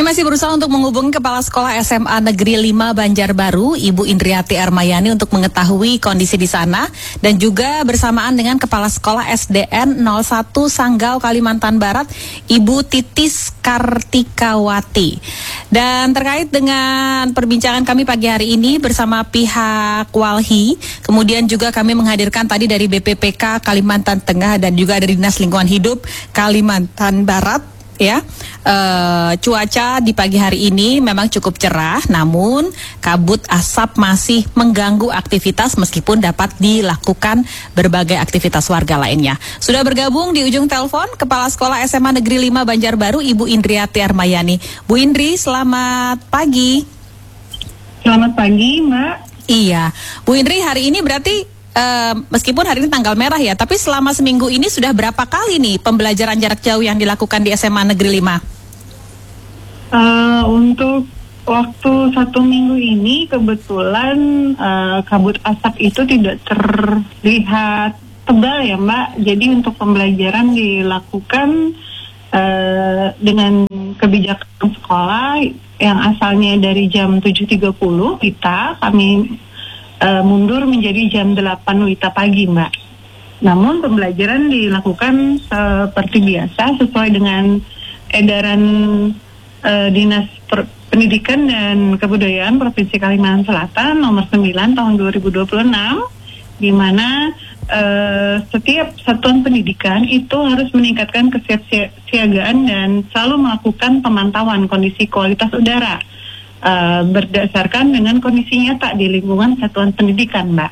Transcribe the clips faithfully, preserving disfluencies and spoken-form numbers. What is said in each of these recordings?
Kami masih berusaha untuk menghubungi Kepala Sekolah S M A Negeri lima Banjarbaru, Ibu Indriati Armayani untuk mengetahui kondisi di sana dan juga bersamaan dengan Kepala Sekolah S D N nol satu Sanggau, Kalimantan Barat, Ibu Titis Kartikawati. Dan terkait dengan perbincangan kami pagi hari ini bersama pihak Walhi, kemudian juga kami menghadirkan tadi dari B P P K Kalimantan Tengah dan juga dari Dinas Lingkungan Hidup Kalimantan Barat. Ya, e, cuaca di pagi hari ini memang cukup cerah, namun kabut asap masih mengganggu aktivitas meskipun dapat dilakukan berbagai aktivitas warga lainnya. Sudah bergabung di ujung telepon Kepala Sekolah S M A Negeri lima Banjarbaru, Ibu Indriati Armayani. Bu Indri, selamat pagi. Selamat pagi, Mbak. Iya, Bu Indri, hari ini berarti Uh, meskipun hari ini tanggal merah ya, tapi selama seminggu ini sudah berapa kali nih pembelajaran jarak jauh yang dilakukan di S M A Negeri lima? Uh, untuk waktu satu minggu ini kebetulan uh, kabut asap itu tidak terlihat tebal ya, Mbak. Jadi untuk pembelajaran dilakukan uh, dengan kebijakan sekolah yang asalnya dari jam tujuh tiga puluh kita kami Uh, mundur menjadi jam delapan W I T A pagi, Mbak. Namun pembelajaran dilakukan seperti biasa sesuai dengan edaran uh, Dinas per- Pendidikan dan Kebudayaan Provinsi Kalimantan Selatan nomor sembilan tahun dua ribu dua puluh enam, di mana uh, setiap satuan pendidikan itu harus meningkatkan kesiapsiagaan dan selalu melakukan pemantauan kondisi kualitas udara Uh, berdasarkan dengan kondisi nyata di lingkungan satuan pendidikan, Mbak.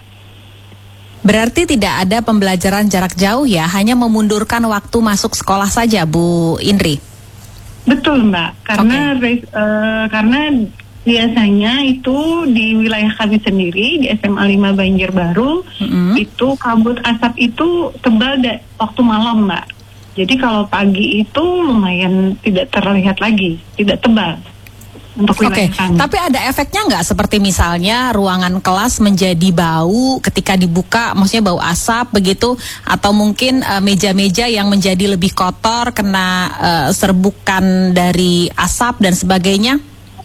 Berarti tidak ada pembelajaran jarak jauh ya, hanya memundurkan waktu masuk sekolah saja, Bu Indri? Betul, Mbak, karena okay. uh, karena biasanya itu di wilayah kami sendiri, di S M A lima Banjarbaru, mm-hmm. itu kabut asap itu tebal da- waktu malam, Mbak. Jadi kalau pagi itu lumayan tidak terlihat lagi, tidak tebal. Oke, okay. Tapi ada efeknya nggak seperti misalnya ruangan kelas menjadi bau ketika dibuka, maksudnya bau asap begitu, atau mungkin uh, meja-meja yang menjadi lebih kotor kena uh, serbukan dari asap dan sebagainya?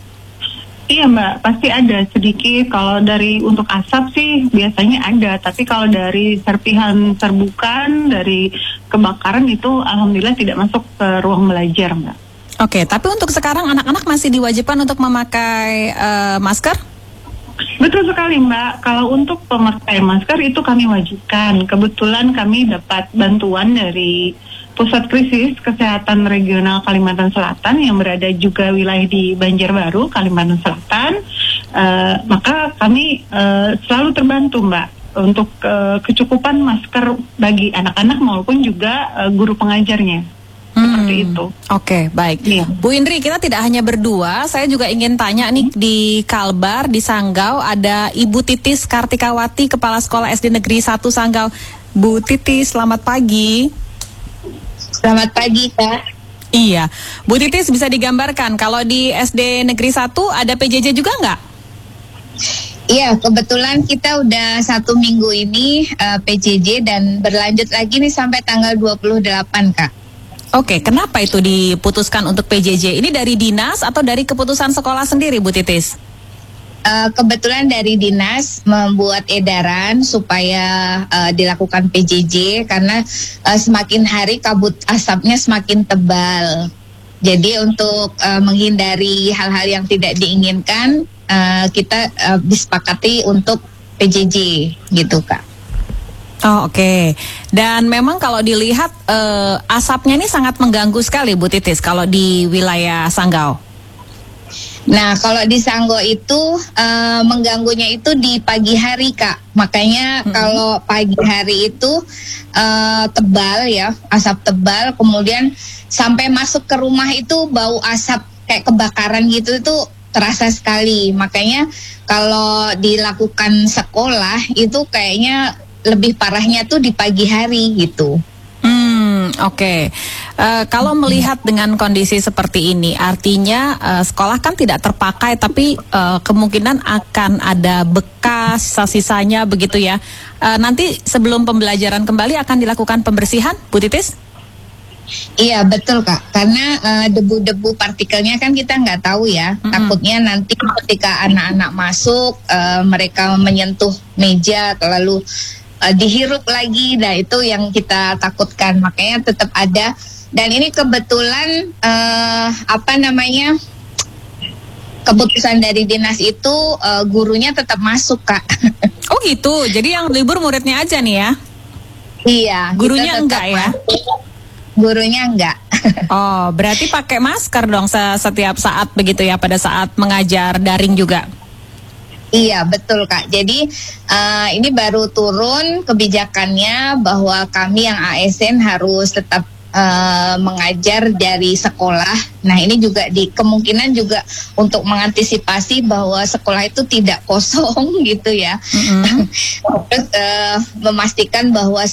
Iya, Mbak, pasti ada sedikit. Kalau dari untuk asap sih biasanya ada, tapi kalau dari serpihan serbukan dari kebakaran itu alhamdulillah tidak masuk ke ruang belajar, Mbak. Oke, tapi untuk sekarang anak-anak masih diwajibkan untuk memakai uh, masker? Betul sekali, Mbak. Kalau untuk pemakaian masker itu kami wajibkan. Kebetulan kami dapat bantuan dari Pusat Krisis Kesehatan Regional Kalimantan Selatan yang berada juga wilayah di Banjarbaru, Kalimantan Selatan. Uh, maka kami uh, selalu terbantu, Mbak, untuk uh, kecukupan masker bagi anak-anak maupun juga uh, guru pengajarnya. Seperti itu. Oke, okay, baik. Ya. Bu Indri, kita tidak hanya berdua. Saya juga ingin tanya nih, di Kalbar, di Sanggau, ada Ibu Titis Kartikawati, Kepala Sekolah S D Negeri satu Sanggau. Bu Titis, selamat pagi. Selamat pagi, Kak. Iya, Bu Titis bisa digambarkan kalau di S D Negeri satu ada P J J juga nggak? Iya, kebetulan kita udah satu minggu ini uh, P J J dan berlanjut lagi nih sampai tanggal dua puluh delapan, Kak. Oke, kenapa itu diputuskan untuk P J J? Ini dari dinas atau dari keputusan sekolah sendiri, Bu Titis? Uh, kebetulan dari dinas membuat edaran supaya uh, dilakukan P J J karena uh, semakin hari kabut asapnya semakin tebal. Jadi untuk uh, menghindari hal-hal yang tidak diinginkan, uh, kita uh, disepakati untuk P J J gitu, Kak. Oh, oke. Okay. Dan memang kalau dilihat uh, asapnya ini sangat mengganggu sekali, Bu Titis, kalau di wilayah Sanggau. Nah, kalau di Sanggau itu uh, mengganggunya itu di pagi hari, Kak. Makanya hmm. kalau pagi hari itu uh, tebal ya, asap tebal. Kemudian sampai masuk ke rumah itu bau asap kayak kebakaran gitu itu terasa sekali. Makanya kalau dilakukan sekolah itu kayaknya lebih parahnya tuh di pagi hari gitu. Hmm, oke. Okay. Uh, kalau melihat dengan kondisi seperti ini, artinya uh, sekolah kan tidak terpakai, tapi uh, kemungkinan akan ada bekas sisa-sisanya begitu ya. Uh, nanti sebelum pembelajaran kembali akan dilakukan pembersihan, Bu Titis? Iya betul Kak, karena uh, debu-debu partikelnya kan kita nggak tahu ya. Mm-hmm. Takutnya nanti ketika anak-anak masuk, uh, mereka menyentuh meja lalu uh, dihirup lagi. Nah itu yang kita takutkan, makanya tetap ada. Dan ini kebetulan uh, apa namanya keputusan dari dinas itu uh, gurunya tetap masuk Kak. Oh gitu, jadi yang libur muridnya aja nih ya? Iya. Gurunya enggak ya? Masuk. Gurunya enggak. Oh, berarti pakai masker dong setiap saat begitu ya, pada saat mengajar daring juga? Iya, betul Kak. Jadi uh, ini baru turun kebijakannya bahwa kami yang A S N harus tetap uh, mengajar dari sekolah. Nah ini juga di kemungkinan juga untuk mengantisipasi bahwa sekolah itu tidak kosong gitu ya. Mm-hmm. Terus uh, memastikan bahwa